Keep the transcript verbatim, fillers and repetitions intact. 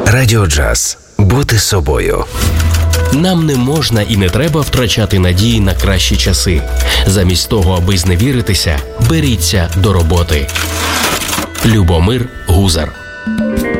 Радіо Джаз. Бути собою. Нам не можна і не треба втрачати надії на кращі часи. Замість того, аби зневіритися, беріться до роботи. Любомир Гузар.